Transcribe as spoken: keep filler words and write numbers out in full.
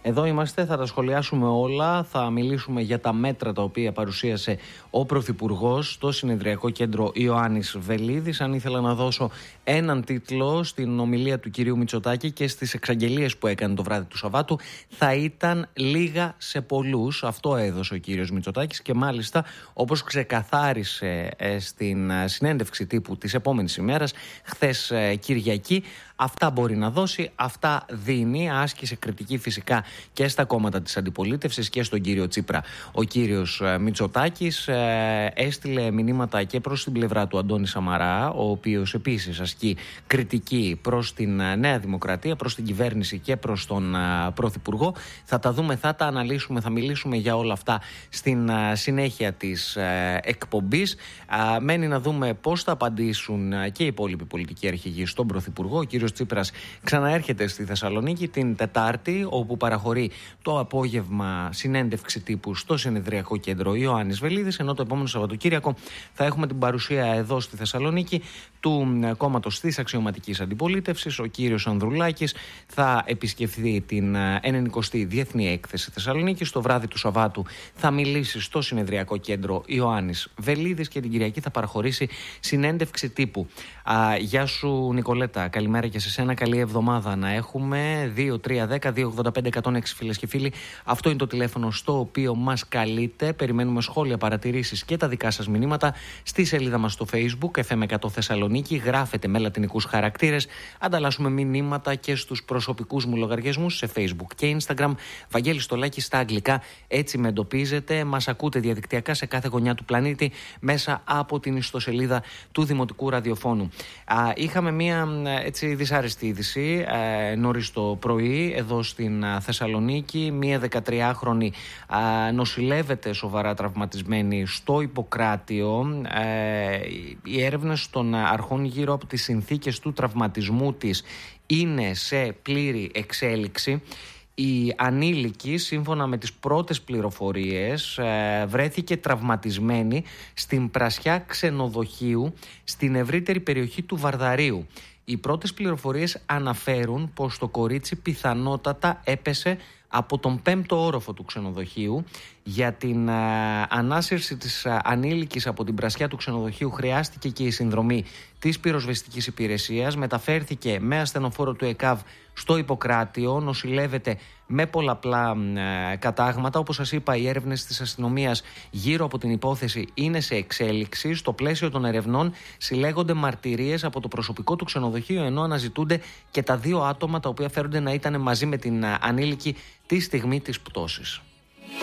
Εδώ είμαστε, θα τα σχολιάσουμε όλα. Θα μιλήσουμε για τα μέτρα τα οποία παρουσίασε ο Πρωθυπουργός στο Συνεδριακό Κέντρο Ιωάννης Βελίδης. Αν ήθελα να δώσω έναν τίτλο στην ομιλία του κυρίου Μητσοτάκη και στις εξαγγελίες που έκανε το βράδυ του Σαββάτου, θα ήταν λίγα σε πολλούς. Αυτό έδωσε ο κύριος Μητσοτάκης και μάλιστα, όπως ξεκαθάρισε στην συνέντευξη τύπου της επόμενης ημέρας, χθες Κυριακή, αυτά μπορεί να δώσει, αυτά δίνει. Άσκησε κριτική φυσικά και στα κόμματα της αντιπολίτευσης και στον κύριο Τσίπρα. Ο κύριος Μητσοτάκης ε, έστειλε μηνύματα και προς την πλευρά του Αντώνη Σαμαρά, ο οποίος επίσης ασκεί κριτική προς την Νέα Δημοκρατία, προς την κυβέρνηση και προς τον ε, Πρωθυπουργό. Θα τα δούμε, θα τα αναλύσουμε, θα μιλήσουμε για όλα αυτά στην ε, συνέχεια της ε, εκπομπής. Ε, μένει να δούμε πώς θα απαντήσουν και οι υπόλοιποι πολιτικοί αρχηγοί στον Πρωθυπουργό. Ο κύριος Τσίπρας ξαναέρχεται στη Θεσσαλονίκη την Τετάρτη, όπου παραχωρεί το απόγευμα συνέντευξη τύπου στο Συνεδριακό Κέντρο Ιωάννης Βελίδης, ενώ το επόμενο Σαββατοκύριακο θα έχουμε την παρουσία εδώ στη Θεσσαλονίκη του κόμματος της αξιωματικής αντιπολίτευσης. Ο κύριος Ανδρουλάκης θα επισκεφθεί την ενενηκοστή Διεθνή Έκθεση Θεσσαλονίκης. Το βράδυ του Σαββάτου θα μιλήσει στο Συνεδριακό Κέντρο Ιωάννης Βελίδης και την Κυριακή θα παραχωρήσει συνέντευξη τύπου. Α, γεια σου Νικολέτα, καλημέρα και σε σένα, καλή εβδομάδα να έχουμε. Δύο τρία ένα μηδέν δύο ογδόντα πέντε εκατόν έξι φίλες και φίλοι, αυτό είναι το τηλέφωνο στο οποίο μας καλείτε. Περιμένουμε σχόλια, παρατηρήσεις και τα δικά σας μηνύματα στη σελίδα μας στο Facebook εφ εμ εκατό Θεσσαλονίκη. Γράφετε με λατινικούς χαρακτήρες, ανταλλάσσουμε μηνύματα και στους προσωπικούς μου λογαριασμούς σε Facebook και Instagram. Βαγγέλης Στολάκης στα αγγλικά, έτσι με εντοπίζετε. Μας ακούτε διαδικτυακά σε κάθε γωνιά του πλανήτη μέσα από την ιστοσελίδα του Δημοτικού Ραδιοφώνου. Α, είχαμε μία έτσι δυσάρεστη είδηση ε, νωρίς το πρωί εδώ στην α, Θεσσαλονίκη. Μία δεκατριάχρονη α, νοσηλεύεται σοβαρά τραυματισμένη στο Ιπποκράτιο. Ε, οι έρευνες των αρχών γύρω από τις συνθήκες του τραυματισμού της είναι σε πλήρη εξέλιξη. Η ανήλικη, σύμφωνα με τις πρώτες πληροφορίες, βρέθηκε τραυματισμένη στην Πρασιά Ξενοδοχείου στην ευρύτερη περιοχή του Βαρδαρίου. Οι πρώτες πληροφορίες αναφέρουν πως το κορίτσι πιθανότατα έπεσε από τον πέμπτο όροφο του ξενοδοχείου. Για την α, ανάσυρση της α, ανήλικης από την πρασιά του ξενοδοχείου χρειάστηκε και η συνδρομή της πυροσβεστικής υπηρεσίας. Μεταφέρθηκε με ασθενοφόρο του ΕΚΑΒ στο Ιπποκράτιο. Νοσηλεύεται με πολλαπλά α, κατάγματα. Όπως σας είπα, οι έρευνες της αστυνομίας γύρω από την υπόθεση είναι σε εξέλιξη. Στο πλαίσιο των ερευνών συλλέγονται μαρτυρίες από το προσωπικό του ξενοδοχείου, ενώ αναζητούνται και τα δύο άτομα τα οποία φέρονται να ήταν μαζί με την α, ανήλικη τη στιγμή της πτώσης.